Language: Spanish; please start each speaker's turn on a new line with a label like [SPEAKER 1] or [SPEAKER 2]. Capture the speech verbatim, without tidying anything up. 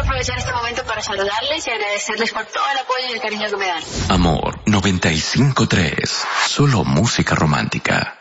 [SPEAKER 1] aprovechar este momento para saludarles y agradecerles por todo el apoyo y el cariño que me dan.
[SPEAKER 2] Amor noventa y cinco tres, solo música romántica.